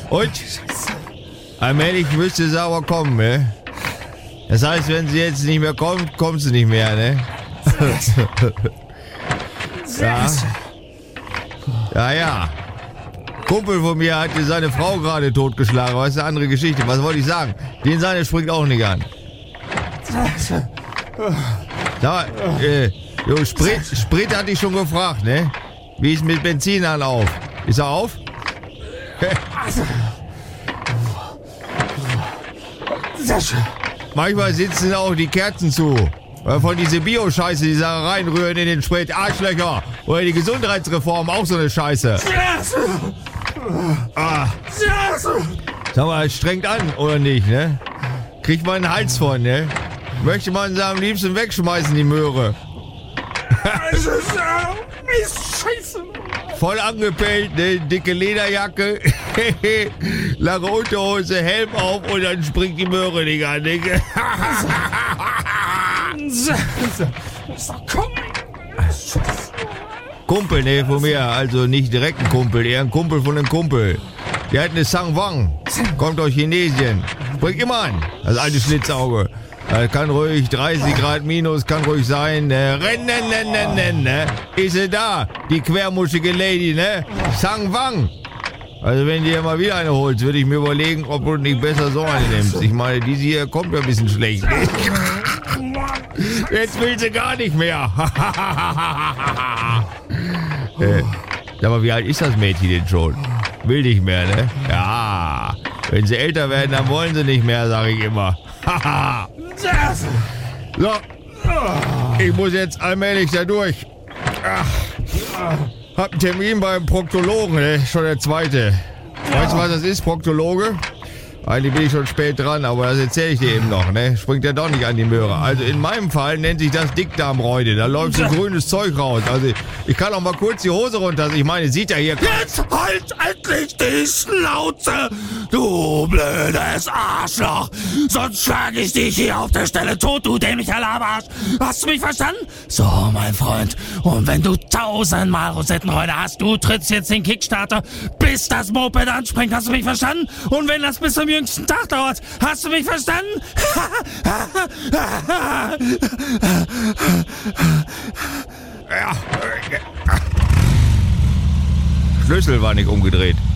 Und? Allmählich müsste es aber kommen, ne? Das heißt, wenn sie jetzt nicht mehr kommt, kommt sie nicht mehr, ne? Ja. Kumpel von mir hat seine Frau gerade totgeschlagen, aber das ist eine andere Geschichte. Was wollte ich sagen? Den seine springt auch nicht an. Sag mal, Sprit hatte ich schon gefragt, ne? Wie ist mit Benzin an auf? Ist er auf? Manchmal sitzen auch die Kerzen zu. Von diese Bio-Scheiße, die da reinrühren in den Sprit. Arschlöcher. Oder die Gesundheitsreform, auch so eine Scheiße. Sag mal, es strengt an, oder nicht, ne? Kriegt man einen Hals von, ne? Möchte man sie am liebsten wegschmeißen, die Möhre. Scheiße. Voll angepellt, ne? Dicke Lederjacke, lange Unterhose, Helm auf und dann springt die Möhre nicht an, ne? Kumpel, ne, von mir, also nicht direkt ein Kumpel, eher ein Kumpel von einem Kumpel. Der hat eine Sangwang, kommt aus Chinesien, springt immer an, das alte Schlitzauge. Kann ruhig 30 Grad minus, kann ruhig sein, ne? Rennen, ne? Ist sie da, die quermuschige Lady, ne? Sangwang. Also wenn du dir mal wieder eine holst, würde ich mir überlegen, ob du nicht besser so eine nimmst. Ich meine, diese hier kommt ja ein bisschen schlecht. Jetzt will sie gar nicht mehr. Sag mal, wie alt ist das Mädchen denn schon? Will nicht mehr, ne? Ja, wenn sie älter werden, dann wollen sie nicht mehr, sage ich immer. So, ich muss jetzt allmählich da durch. Hab einen Termin beim Proktologen, ne? Schon der zweite. Weißt du, was das ist, Proktologe? Eigentlich bin ich schon spät dran, aber das erzähle ich dir eben noch, ne? Springt ja doch nicht an die Möhre. Also in meinem Fall nennt sich das Dickdarmreude. Da läuft so grünes Zeug raus. Also ich kann auch mal kurz die Hose runter. Ich meine, sieht ja hier... Jetzt halt endlich die Schnauze, du blödes Arschloch. Sonst schlage ich dich hier auf der Stelle tot, du dämlicher Laberarsch. Hast du mich verstanden? So, mein Freund. Und wenn du 1000-mal Rosettenreude hast, du trittst jetzt den Kickstarter, bis das Moped anspringt. Hast du mich verstanden? Und wenn das bis zum jüngsten Tag dauert, hast du mich verstanden? Schlüssel war nicht umgedreht.